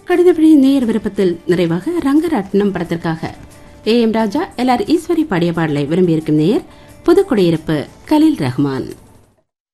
கடிதப்படி நேயர் விருப்பத்தில் நிறைவாக ரங்கராட்னம் படத்திற்காக AM ராஜா LR ஈஸ்வரி பாடிய பாடலை விரும்பியிருக்கும் நேயர் புதுக்குடியிருப்பு கலீல் ரஹ்மான்.